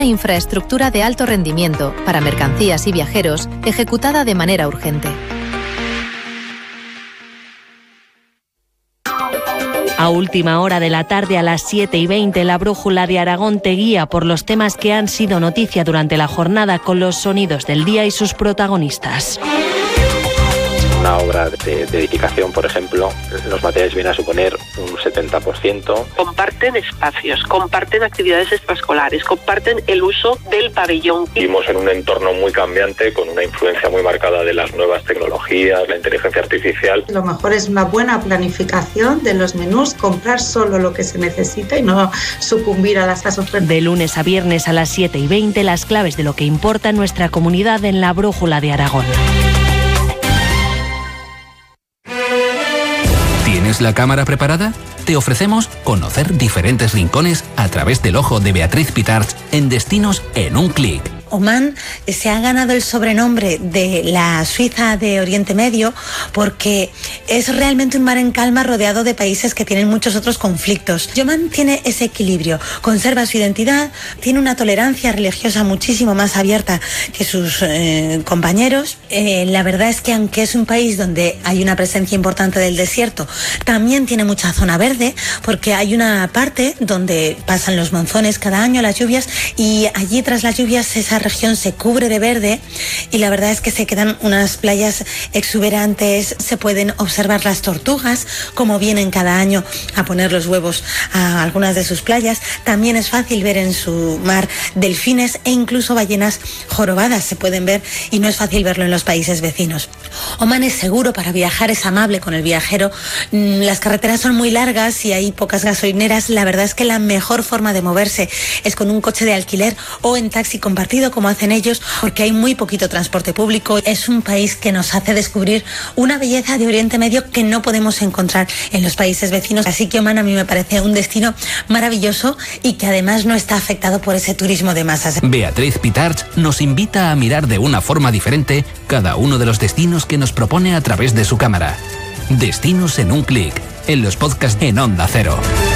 Infraestructura de alto rendimiento para mercancías y viajeros, ejecutada de manera urgente. A última hora de la tarde, a las 7:20, la Brújula de Aragón te guía por los temas que han sido noticia durante la jornada, con los sonidos del día y sus protagonistas. Una obra de edificación, por ejemplo, los materiales vienen a suponer un 70%. Comparten espacios, comparten actividades extraescolares, comparten el uso del pabellón. Vivimos en un entorno muy cambiante, con una influencia muy marcada de las nuevas tecnologías, la inteligencia artificial. Lo mejor es una buena planificación de los menús, comprar solo lo que se necesita y no sucumbir a las ofertas. De lunes a viernes a las 7:20, las claves de lo que importa en nuestra comunidad en la Brújula de Aragón. ¿Tienes la cámara preparada? Te ofrecemos conocer diferentes rincones a través del ojo de Beatriz Pitarch en Destinos en un clic. Omán se ha ganado el sobrenombre de la Suiza de Oriente Medio porque es realmente un mar en calma rodeado de países que tienen muchos otros conflictos. Omán tiene ese equilibrio, conserva su identidad, tiene una tolerancia religiosa muchísimo más abierta que sus compañeros. La verdad es que aunque es un país donde hay una presencia importante del desierto, también tiene mucha zona verde porque hay una parte donde pasan los monzones cada año, las lluvias, y allí tras las lluvias esa región se cubre de verde y la verdad es que se quedan unas playas exuberantes. Se pueden observar las tortugas como vienen cada año a poner los huevos a algunas de sus playas. También es fácil ver en su mar delfines e incluso ballenas jorobadas se pueden ver, y no es fácil verlo en los países vecinos. Omán es seguro para viajar, es amable con el viajero. Las carreteras son muy largas y hay pocas gasolineras. La verdad es que la mejor forma de moverse es con un coche de alquiler o en taxi compartido, como hacen ellos, porque hay muy poquito transporte público. Es un país que nos hace descubrir una belleza de Oriente Medio que no podemos encontrar en los países vecinos. Así que Omán a mí me parece un destino maravilloso y que además no está afectado por ese turismo de masas. Beatriz Pitarch nos invita a mirar de una forma diferente cada uno de los destinos que nos propone a través de su cámara. Destinos en un clic, en los podcasts en Onda Cero.